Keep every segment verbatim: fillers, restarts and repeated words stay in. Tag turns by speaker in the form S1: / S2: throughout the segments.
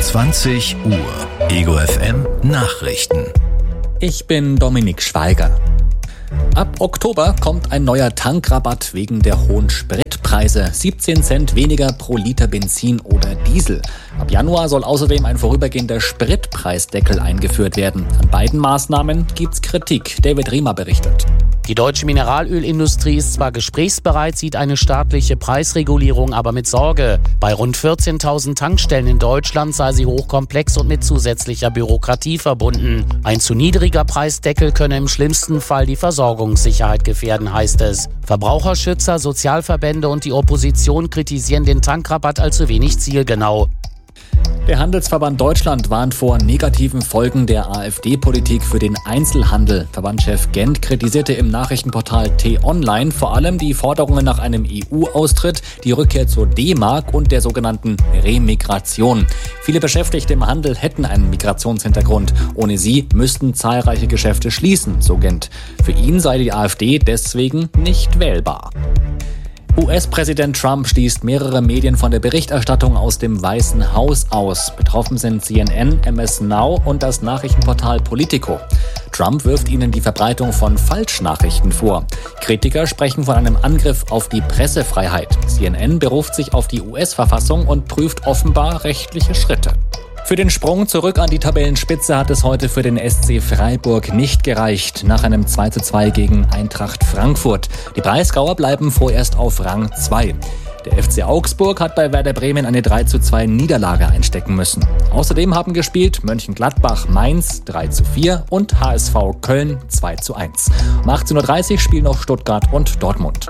S1: zwanzig Uhr. Ego F M Nachrichten.
S2: Ich bin Dominik Schweiger. Ab Oktober kommt ein neuer Tankrabatt wegen der hohen Spritpreise. siebzehn Cent weniger pro Liter Benzin oder Diesel. Ab Januar soll außerdem ein vorübergehender Spritpreisdeckel eingeführt werden. An beiden Maßnahmen gibt's Kritik. David Riemer berichtet.
S3: Die deutsche Mineralölindustrie ist zwar gesprächsbereit, sieht eine staatliche Preisregulierung aber mit Sorge. Bei rund vierzehntausend Tankstellen in Deutschland sei sie hochkomplex und mit zusätzlicher Bürokratie verbunden. Ein zu niedriger Preisdeckel könne im schlimmsten Fall die Versorgungssicherheit gefährden, heißt es. Verbraucherschützer, Sozialverbände und die Opposition kritisieren den Tankrabatt als zu wenig zielgenau.
S2: Der Handelsverband Deutschland warnt vor negativen Folgen der AfD-Politik für den Einzelhandel. Verbandschef Gent kritisierte im Nachrichtenportal T-Online vor allem die Forderungen nach einem E U-Austritt, die Rückkehr zur D-Mark und der sogenannten Remigration. Viele Beschäftigte im Handel hätten einen Migrationshintergrund. Ohne sie müssten zahlreiche Geschäfte schließen, so Gent. Für ihn sei die AfD deswegen nicht wählbar. U S-Präsident Trump schließt mehrere Medien von der Berichterstattung aus dem Weißen Haus aus. Betroffen sind C N N, M S Now und das Nachrichtenportal Politico. Trump wirft ihnen die Verbreitung von Falschnachrichten vor. Kritiker sprechen von einem Angriff auf die Pressefreiheit. C N N beruft sich auf die U S-Verfassung und prüft offenbar rechtliche Schritte. Für den Sprung zurück an die Tabellenspitze hat es heute für den S C Freiburg nicht gereicht, nach einem zwei zu zwei gegen Eintracht Frankfurt. Die Breisgauer bleiben vorerst auf Rang zwei. Der F C Augsburg hat bei Werder Bremen eine drei zu zwei Niederlage einstecken müssen. Außerdem haben gespielt Mönchengladbach Mainz drei zu vier und H S V Köln zwei zu eins. Um achtzehn Uhr dreißig spielen noch Stuttgart und Dortmund.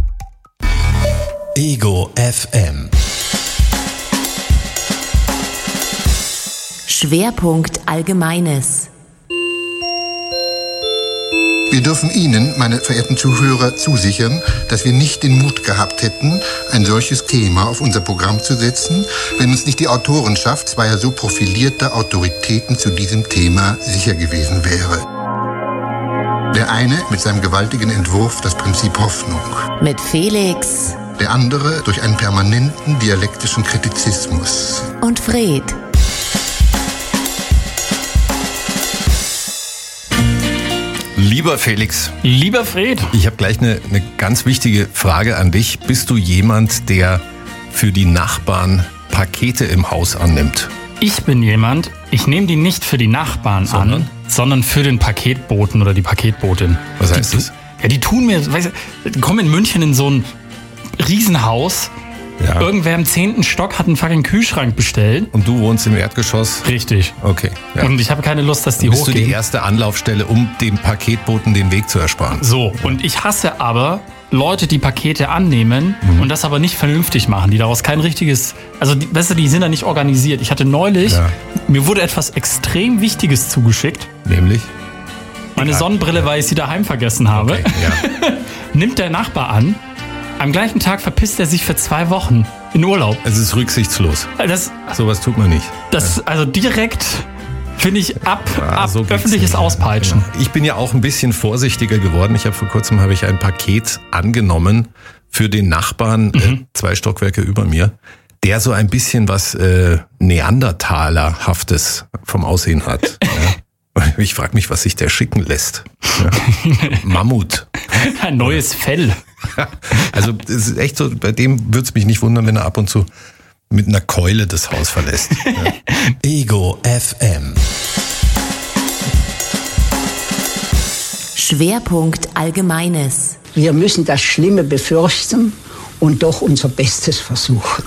S1: Ego F M.
S4: Schwerpunkt Allgemeines.
S5: Wir dürfen Ihnen, meine verehrten Zuhörer, zusichern, dass wir nicht den Mut gehabt hätten, ein solches Thema auf unser Programm zu setzen, wenn uns nicht die Autorenschaft zweier so profilierter Autoritäten zu diesem Thema sicher gewesen wäre. Der eine mit seinem gewaltigen Entwurf Das Prinzip Hoffnung.
S4: Mit Felix.
S5: Der andere durch einen permanenten dialektischen Kritizismus.
S4: Und Fred.
S6: Lieber Felix.
S7: Lieber Fred.
S6: Ich habe gleich eine, eine ganz wichtige Frage an dich. Bist du jemand, der für die Nachbarn Pakete im Haus annimmt?
S7: Ich bin jemand, ich nehme die nicht für die Nachbarn
S6: Sondern?
S7: an, sondern für den Paketboten oder die Paketbotin.
S6: Was heißt
S7: die,
S6: das?
S7: Ja, die tun mir, weißt du, die kommen in München in so ein Riesenhaus.
S6: Ja.
S7: Irgendwer im zehnten Stock hat einen fucking Kühlschrank bestellt.
S6: Und du wohnst im Erdgeschoss?
S7: Richtig.
S6: Okay. Ja.
S7: Und ich habe keine Lust, dass die
S6: Bist
S7: hochgehen.
S6: du die erste Anlaufstelle, um dem Paketboten den Weg zu ersparen?
S7: So, und ich hasse aber Leute, die Pakete annehmen mhm. und das aber nicht vernünftig machen, die daraus kein richtiges, also die, weißt du, die sind da nicht organisiert. Ich hatte neulich, ja. mir wurde etwas extrem Wichtiges zugeschickt.
S6: Nämlich?
S7: Meine
S6: Egal.
S7: Sonnenbrille, weil ich sie daheim vergessen habe.
S6: Okay, ja.
S7: Nimmt der Nachbar an. Am gleichen Tag verpisst er sich für zwei Wochen in Urlaub.
S6: Es ist rücksichtslos.
S7: Das,
S6: Sowas tut man nicht.
S7: Das, also direkt finde ich ab,
S6: ja,
S7: ab
S6: so
S7: öffentliches Auspeitschen.
S6: Genau. Ich bin ja auch ein bisschen vorsichtiger geworden. Ich habe vor kurzem habe ich ein Paket angenommen für den Nachbarn, mhm. äh, zwei Stockwerke über mir, der so ein bisschen was äh, Neandertalerhaftes vom Aussehen hat. Ja. Ich frage mich, was sich der schicken lässt. Ja. Mammut.
S7: Ein neues Fell.
S6: Also es ist echt so, bei dem würde es mich nicht wundern, wenn er ab und zu mit einer Keule das Haus verlässt. Ja.
S1: Ego F M.
S4: Schwerpunkt Allgemeines.
S8: Wir müssen das Schlimme befürchten und doch unser Bestes versuchen.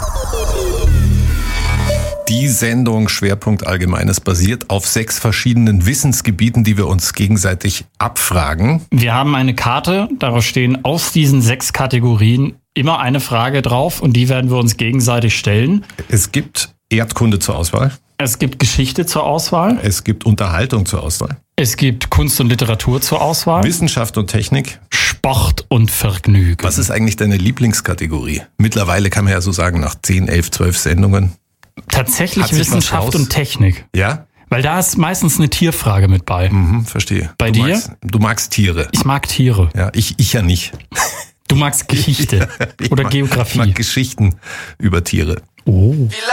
S6: Die Sendung Schwerpunkt Allgemeines basiert auf sechs verschiedenen Wissensgebieten, die wir uns gegenseitig abfragen.
S7: Wir haben eine Karte, darauf stehen aus diesen sechs Kategorien immer eine Frage drauf und die werden wir uns gegenseitig stellen.
S6: Es gibt Erdkunde zur Auswahl.
S7: Es gibt Geschichte zur Auswahl.
S6: Es gibt Unterhaltung zur Auswahl.
S7: Es gibt Kunst und Literatur zur Auswahl.
S6: Wissenschaft und Technik.
S7: Sport und Vergnügen.
S6: Was ist eigentlich deine Lieblingskategorie? Mittlerweile kann man ja so sagen, nach zehn, elf, zwölf Sendungen.
S7: Tatsächlich Wissenschaft und Technik.
S6: Ja?
S7: Weil da ist meistens eine Tierfrage mit bei.
S6: Mhm, verstehe.
S7: Bei
S6: du
S7: dir?
S6: Magst, du magst Tiere.
S7: Ich mag Tiere.
S6: Ja, ich, ich ja nicht.
S7: Du magst Geschichte oder
S6: mag,
S7: Geografie.
S6: Ich mag Geschichten über Tiere.
S7: Oh.